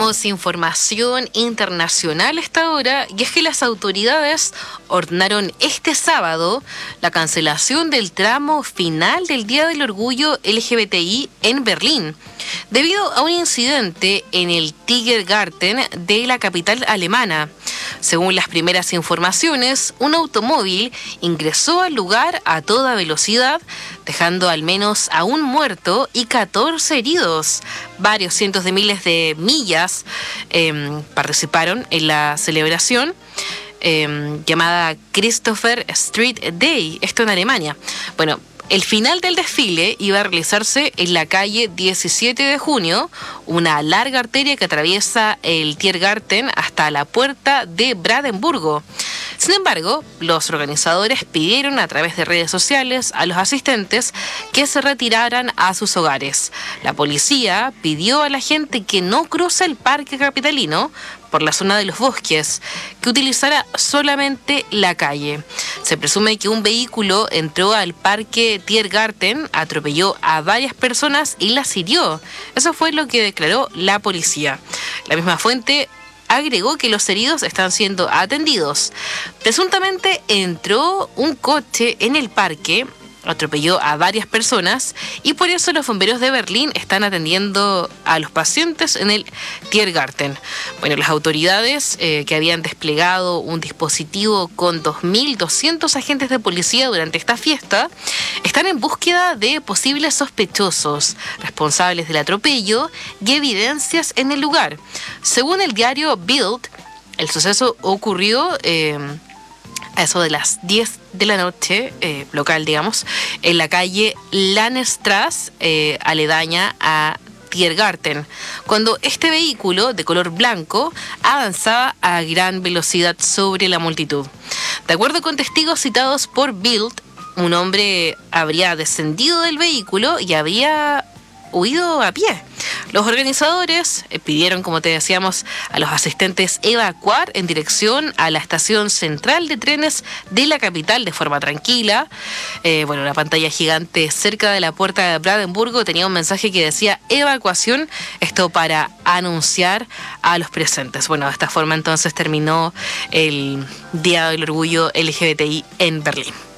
Tenemos información internacional a esta hora, y es que las autoridades ordenaron este sábado la cancelación del tramo final del Día del Orgullo LGBTI en Berlín, debido a un incidente en el Tiergarten de la capital alemana. Según las primeras informaciones, un automóvil ingresó al lugar a toda velocidad, dejando al menos a un muerto y 14 heridos. Varios cientos de miles de millas participaron en la celebración llamada Christopher Street Day, esto en Alemania. Bueno, el final del desfile iba a realizarse en la calle 17 de junio, una larga arteria que atraviesa el Tiergarten hasta la puerta de Brandenburgo. Sin embargo, los organizadores pidieron a través de redes sociales a los asistentes que se retiraran a sus hogares. La policía pidió a la gente que no cruce el parque capitalino por la zona de los bosques, que utilizara solamente la calle. Se presume que un vehículo entró al parque Tiergarten, atropelló a varias personas y las hirió. Eso fue lo que declaró la policía. La misma fuente agregó que los heridos están siendo atendidos. Presuntamente entró un coche en el parque, atropelló a varias personas, y por eso los bomberos de Berlín están atendiendo a los pacientes en el Tiergarten. Bueno, las autoridades que habían desplegado un dispositivo con 2.200 agentes de policía durante esta fiesta están en búsqueda de posibles sospechosos, responsables del atropello y evidencias en el lugar. Según el diario Bild, el suceso ocurrió a eso de las 10 de la noche, local, digamos, en la calle Lannestrasse, aledaña a Tiergarten, cuando este vehículo de color blanco avanzaba a gran velocidad sobre la multitud. De acuerdo con testigos citados por Bild, un hombre habría descendido del vehículo y había huido a pie. Los organizadores pidieron, como te decíamos, a los asistentes evacuar en dirección a la estación central de trenes de la capital de forma tranquila. La pantalla gigante cerca de la puerta de Brandenburgo tenía un mensaje que decía evacuación, esto para anunciar a los presentes. Bueno, de esta forma entonces terminó el Día del Orgullo LGBTI en Berlín.